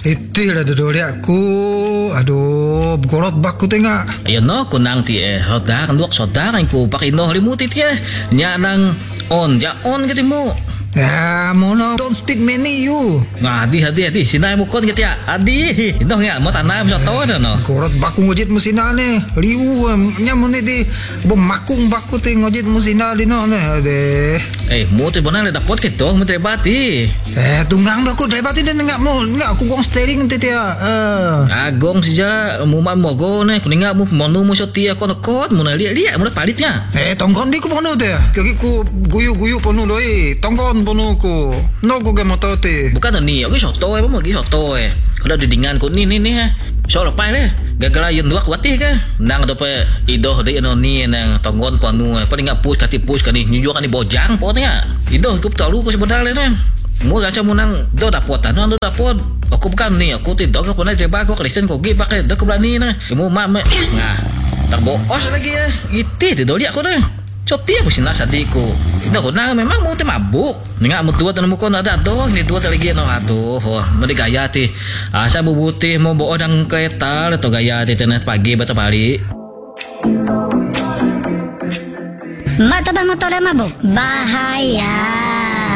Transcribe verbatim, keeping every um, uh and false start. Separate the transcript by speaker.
Speaker 1: Itu lah dodol aku. Aduh, gorot baku tengah.
Speaker 2: Ayo no, kunang ti eh. Soda kan duak soda kan ku pakai no limutit ya. Nya nang on, ja on gitu mo.
Speaker 1: Ya, mono don't speak many you.
Speaker 2: Nah, adi adi adi, sinay mo kon gitu ya. Adi, ino ya, mo tanay mo sa to no.
Speaker 1: Gorot baku ngojit mo sinane. Liu nya mo ni di bumakung baku te ngojit mo sinali no ne. Ade.
Speaker 2: Eh, mo te bonang le dapot kito, mo trebati.
Speaker 1: Eh, tunggang baku drebati din nga mo. Nga aku gong steering te dia. Eh.
Speaker 2: Agong sija mo man mo go ne, kuninga mo monu mo sa tiya ko nakot mo na liya-liya mo na palitnya.
Speaker 1: Eh, tonggon di ko pono te. Kaya ku guyu-guyu pono doi. Tonggon pono ko. No ko ge motote.
Speaker 2: Bukan ni, aku soto eh, mo gi soto eh. Kalau didingan ko ni ni ni ha. So lepai le. Gagala yun duak watih ka. Nang do pe idoh de ano ni nang tonggon panu paling ngap push kati push kani nyuju kani bojang potnya. Idoh kup tahu ko sebenarnya ne. Mo gacha mo nang do dapotan do dapot. Aku bukan ni, aku tidak ke pernah coba aku Kristen kok gi pakai do keberani na. Mo mak me. Nah. Tak boos lagi ya. Iti de doli aku na. Coti aku sih nasa diku. Itu aku nang memang mau te mabuk. Ninga mo tua tanam ko na ada do, ni tua lagi no aduh. Oh, mari gaya ti. Asa bubuti mo bo odang kereta atau gaya ti tenet pagi bata balik.
Speaker 3: Mbak coba motornya mabuk. Bahaya.